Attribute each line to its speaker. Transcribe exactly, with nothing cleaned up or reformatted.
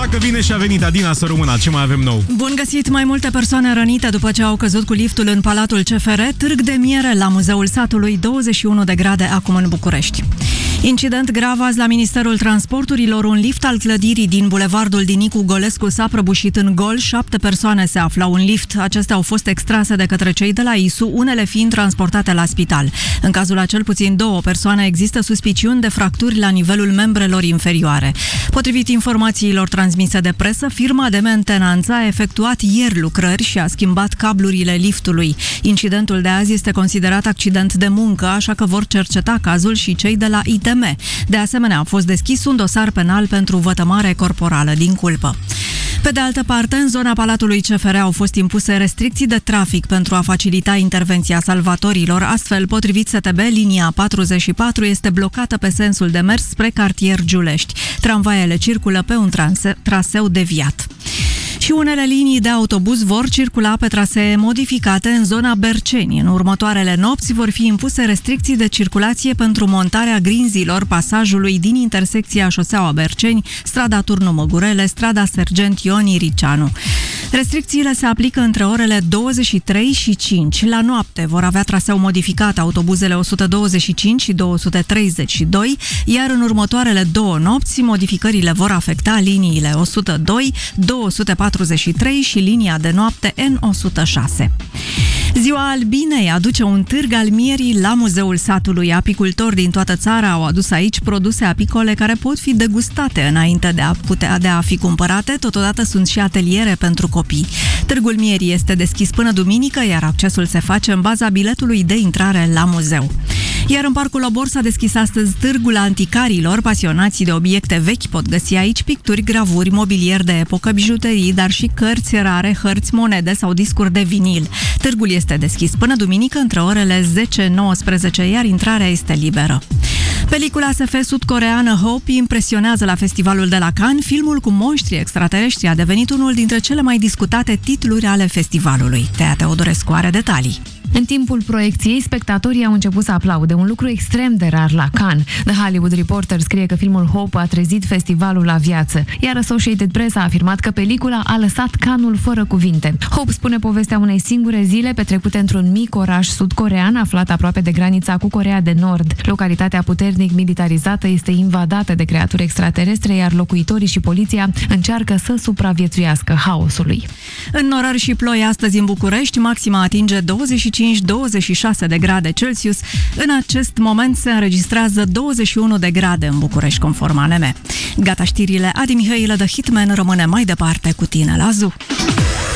Speaker 1: Așa că vine și a venit Adina să rămână. Ce mai avem nou?
Speaker 2: Bun găsit! Mai multe persoane rănite după ce au căzut cu liftul în Palatul C F R, Târg de Miere, la Muzeul Satului, douăzeci și unu de grade acum în București. Incident grav azi la Ministerul Transporturilor. Un lift al clădirii din bulevardul Dinicu Golescu s-a prăbușit în gol. Șapte persoane se aflau în lift. Acestea au fost extrase de către cei de la I S U, unele fiind transportate la spital. În cazul a cel puțin două persoane există suspiciuni de fracturi la nivelul membrelor inferioare. Potrivit informațiilor transmise de presă, firma de mentenanță a efectuat ieri lucrări și a schimbat cablurile liftului. Incidentul de azi este considerat accident de muncă, așa că vor cerceta cazul și cei de la I T M. De asemenea, a fost deschis un dosar penal pentru vătămare corporală din culpă. Pe de altă parte, în zona Palatului C F R au fost impuse restricții de trafic pentru a facilita intervenția salvatorilor. Astfel, potrivit S T B, linia patruzeci și patru este blocată pe sensul de mers spre cartier Giulești. Tramvaiele circulă pe un transe- traseu deviat. Și unele linii de autobuz vor circula pe trasee modificate în zona Berceni. În următoarele nopți vor fi impuse restricții de circulație pentru montarea grinzilor pasajului din intersecția șoseaua Berceni, strada Turnu Măgurele, strada Sergent Ion Iriceanu. Restricțiile se aplică între orele douăzeci și trei și cinci. La noapte vor avea traseu modificat autobuzele o sută douăzeci și cinci și două sute treizeci și doi, iar în următoarele două nopți modificările vor afecta liniile o sută doi, două sute patruzeci și trei și linia de noapte N o sută șase. Ziua Albinei aduce un târg al mierii la Muzeul Satului. Apicultori din toată țara au adus aici produse apicole care pot fi degustate înainte de a putea de a fi cumpărate. Totodată sunt și ateliere pentru copii. Târgul mierii este deschis până duminică, iar accesul se face în baza biletului de intrare la muzeu. Iar în Parcul Obor s-a deschis astăzi Târgul Anticarilor. Pasionații de obiecte vechi pot găsi aici picturi, gravuri, mobilier de epocă, bijuterii, dar și cărți rare, hărți, monede sau discuri de vinil. Târgul este deschis până duminică între orele zece nouăsprezece, iar intrarea este liberă. Pelicula S F sud-coreeană Hope impresionează la festivalul de la Cannes. Filmul cu monștri extraterestri a devenit unul dintre cele mai discutate titluri ale festivalului. Tea Teodorescu are detalii.
Speaker 3: În timpul proiecției, spectatorii au început să aplaude, un lucru extrem de rar la Cannes. The Hollywood Reporter scrie că filmul Hope a trezit festivalul la viață, iar Associated Press a afirmat că pelicula a lăsat Cannes-ul fără cuvinte. Hope spune povestea unei singure zile petrecute într-un mic oraș sud-corean aflat aproape de granița cu Coreea de Nord. Localitatea puternic militarizată este invadată de creaturi extraterestre, iar locuitorii și poliția încearcă să supraviețuiască haosului.
Speaker 2: Înnorări și ploi astăzi în București, maxima atinge douăzeci și cinci douăzeci și șase de grade Celsius. În acest moment se înregistrează douăzeci și unu de grade în București, conform A N M. Gata știrile, Adi Mihailă de Hitman rămâne mai departe cu tine la Zoo.